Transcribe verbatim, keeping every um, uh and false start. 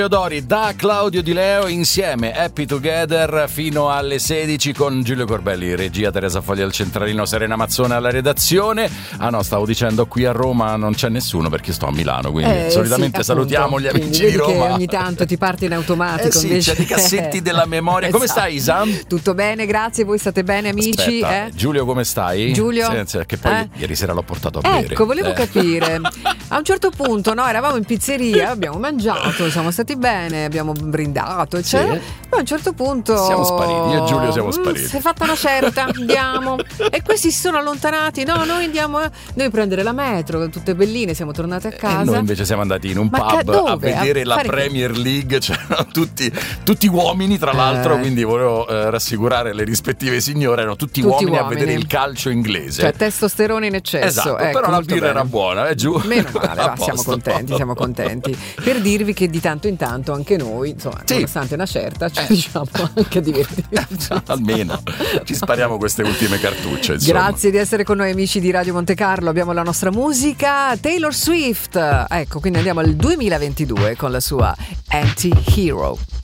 Teodori da Claudio Di Leo insieme Happy Together fino alle sedici con Giulio Corbelli, regia, Teresa Foglia al centralino, Serena Mazzone alla redazione. Ah no, stavo dicendo qui a Roma non c'è nessuno perché sto a Milano, quindi eh, solitamente sì, salutiamo gli amici quindi di Roma. Che ogni tanto ti parte in automatico. Eh sì, invece... c'è i cassetti della memoria. Come esatto. stai, Isa? Tutto bene, grazie. Voi state bene, amici? Aspetta, eh? Giulio, come stai? Giulio? Sì, sì, che poi eh? ieri sera l'ho portato a bere. Ecco, volevo eh. capire. A un certo punto, no, eravamo in pizzeria, abbiamo mangiato, siamo stati bene, abbiamo brindato, eccetera. Sì. Poi a un certo punto siamo spariti, io e Giulio siamo spariti. Si è fatta una certa, andiamo. E questi si sono allontanati. No, noi andiamo eh. noi a prendere la metro, tutte belline, siamo tornate a casa. E noi invece siamo andati in un Ma pub dove? a vedere a la Premier League, c'erano tutti, tutti uomini, tra l'altro, eh. quindi volevo eh, rassicurare le rispettive signore, erano tutti, tutti uomini, uomini a vedere il calcio inglese. Cioè testosterone in eccesso. Esatto, ecco, però la birra bene. era buona, eh, giù. Meno male, va, siamo contenti, siamo contenti. Per dirvi che di tanto in tanto anche noi, insomma, sì. nonostante una certa, ci diciamo anche a divertirci. Almeno ci spariamo queste ultime cartucce, insomma. Grazie di essere con noi, amici di Radio Monte Carlo. Abbiamo la nostra musica, Taylor Swift. Ecco, quindi andiamo al duemilaventidue con la sua Anti-Hero.